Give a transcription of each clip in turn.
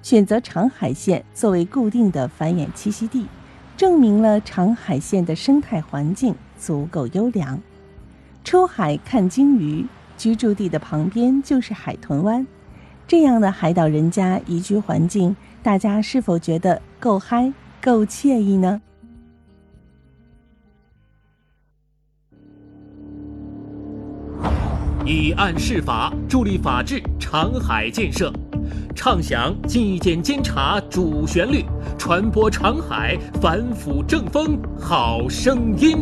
选择长海线作为固定的繁衍栖息地，证明了长海线的生态环境足够优良。出海看鲸鱼，居住地的旁边就是海豚湾，这样的海岛人家宜居环境，大家是否觉得够嗨、够惬意呢？ 以案释法，助力法治长海建设，畅享纪检监察主旋律，传播长海反腐正风好声音。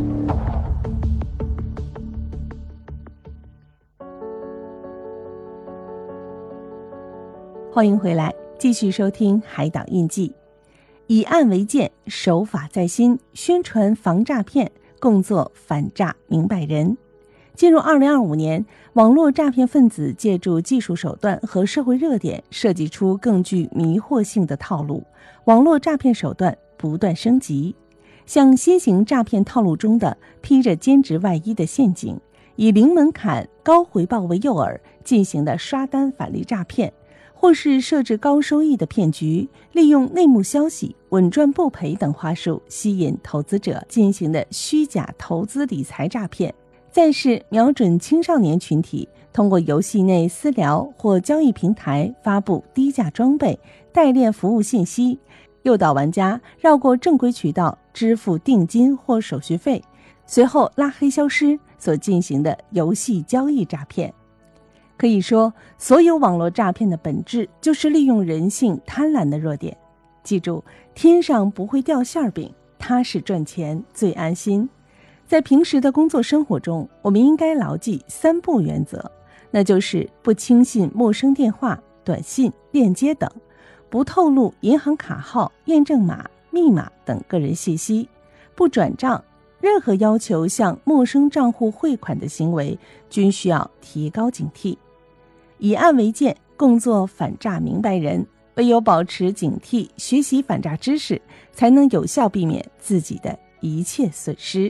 欢迎回来，继续收听海岛印记。以案为鉴，守法在心，宣传防诈骗，共做反诈明白人。进入2025年，网络诈骗分子借助技术手段和社会热点，设计出更具迷惑性的套路，网络诈骗手段不断升级。像新型诈骗套路中的披着兼职外衣的陷阱，以零门槛、高回报为诱饵进行的刷单返利诈骗，或是设置高收益的骗局，利用内幕消息、稳赚不赔等话术吸引投资者进行的虚假投资理财诈骗。再是瞄准青少年群体，通过游戏内私聊或交易平台发布低价装备、代练服务信息，诱导玩家绕过正规渠道支付定金或手续费，随后拉黑消失所进行的游戏交易诈骗。可以说，所有网络诈骗的本质就是利用人性贪婪的弱点。记住，天上不会掉馅饼，踏实赚钱最安心。在平时的工作生活中，我们应该牢记3不原则，那就是不轻信陌生电话、短信、链接等，不透露银行卡号、验证码、密码等个人信息，不转账。任何要求向陌生账户汇款的行为均需要提高警惕。以案为鉴，共做反诈明白人。唯有保持警惕，学习反诈知识，才能有效避免自己的一切损失。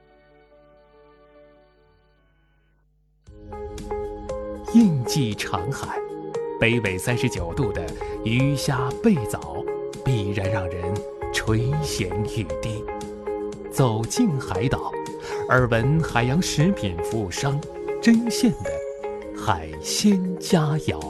印记长海，北纬39度的鱼虾贝藻，必然让人垂涎欲滴。走进海岛，耳闻海洋食品服务商针线的海鲜佳肴。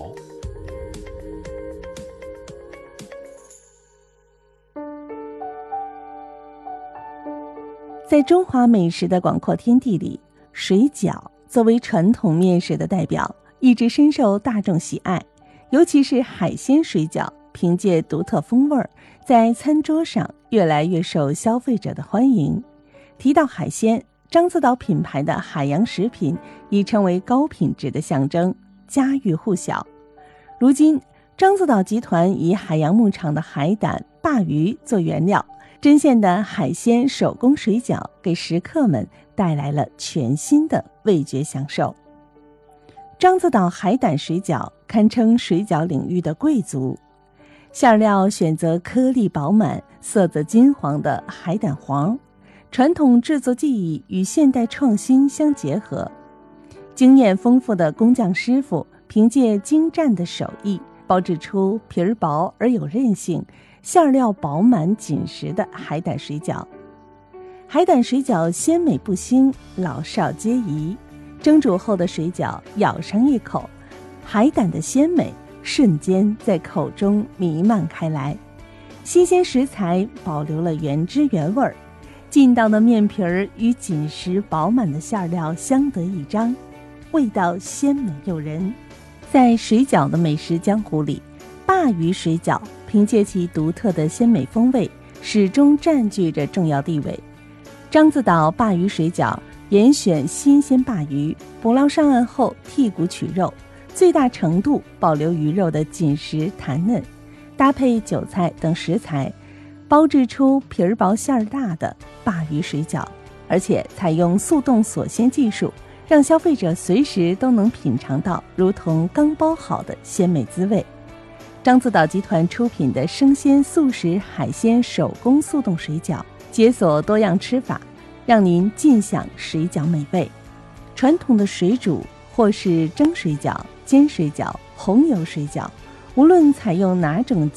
在中华美食的广阔天地里，水饺作为传统面食的代表，一直深受大众喜爱。尤其是海鲜水饺，凭借独特风味，在餐桌上越来越受消费者的欢迎。提到海鲜，獐子岛品牌的海洋食品已成为高品质的象征，家喻户晓。如今，獐子岛集团以海洋牧场的海胆、鲅鱼做原料，针线的海鲜手工水饺给食客们带来了全新的味觉享受。獐子岛海胆水饺堪称水饺领域的贵族，馅料选择颗粒饱满、色泽金黄的海胆黄，传统制作技艺与现代创新相结合。经验丰富的工匠师傅凭借精湛的手艺，包制出皮儿薄而有韧性、馅料饱满紧实的海胆水饺。海胆水饺鲜美不腥，老少皆宜。蒸煮后的水饺咬上一口，海胆的鲜美瞬间在口中弥漫开来。新鲜食材保留了原汁原味，劲道的面皮儿与紧实饱满的馅料相得益彰，味道鲜美诱人。在水饺的美食江湖里，鲅鱼水饺凭借其独特的鲜美风味，始终占据着重要地位。獐子岛鲅鱼水饺严选新鲜鲅鱼，捕捞上岸后剔骨取肉，最大程度保留鱼肉的紧实弹嫩，搭配韭菜等食材，包制出皮儿薄馅儿大的鲅鱼水饺，而且采用速冻锁鲜技术，让消费者随时都能品尝到如同刚包好的鲜美滋味。獐子岛集团出品的生鲜素食海鲜手工速冻水饺，解锁多样吃法，让您尽享水饺美味。传统的水煮或是蒸水饺、煎水饺、红油水饺，无论采用哪种